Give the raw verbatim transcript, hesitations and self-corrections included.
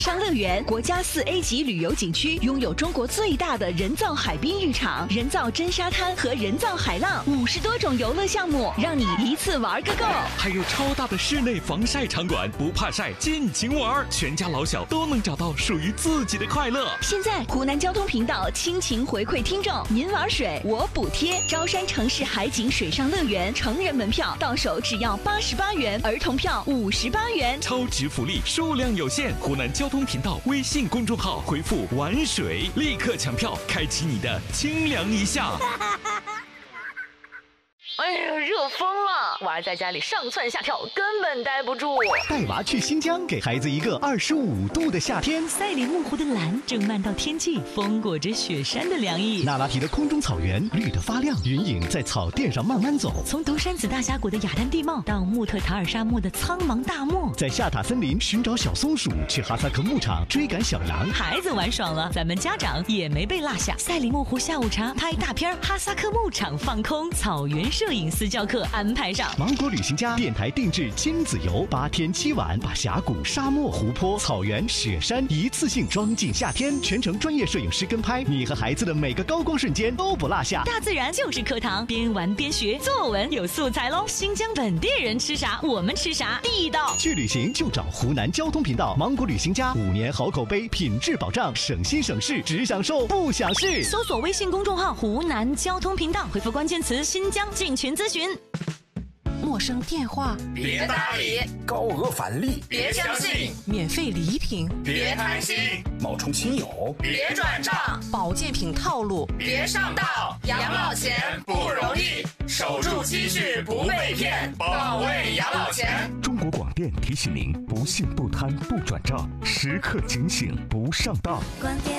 上乐园国家四 A 级旅游景区，拥有中国最大的人造海滨浴场、人造真沙滩和人造海浪，五十多种游乐项目，让你一次玩个够。 还有超大的室内防晒场馆，不怕晒，尽情玩，全家老小都能找到属于自己的快乐。 现在湖南交通频道倾情回馈听众，您玩水我补贴。招山城市海景水上乐园成人门票到手只要八十八元，儿童票五十八元， 超值福利，数量有限。湖南交通频道微信公众号回复玩水，立刻抢票，开启你的清凉一夏。 哎呀，热疯了！娃在家里上蹿下跳，根本待不住。 带娃去新疆，给孩子一个二十五度的夏天。 赛里木湖的蓝正漫到天际，风裹着雪山的凉意。 那拉提的空中草原绿得发亮，云影在草甸上慢慢走。 从独山子大峡谷的雅丹地貌到穆特塔尔沙漠的苍茫大漠， 在夏塔森林寻找小松鼠，去哈萨克牧场追赶小羊。 孩子玩爽了，咱们家长也没被落下。赛里木湖下午茶拍大片，哈萨克牧场放空，草原摄影私教课安排上。 芒果旅行家电台定制亲子游，八天七晚，把峡谷、沙漠、湖泊、草原、雪山一次性装进夏天，全程专业摄影师跟拍，你和孩子的每个高光瞬间都不落下。 大自然就是课堂，边玩边学，作文有素材喽。新疆本地人吃啥，我们吃啥，地道。 去旅行就找湖南交通频道，芒果旅行家五年好口碑，品质保障，省心省事，只享受不想试。 搜索微信公众号湖南交通频道，回复关键词新疆进群咨询。 陌生电话别搭理， 高额返利别相信， 免费礼品别贪心， 冒充亲友别转账， 保健品套路别上当。养老钱不容易，守住积蓄不被骗，保卫养老钱。 中国广电提醒您：不信不贪不转账，时刻警醒不上当。 广电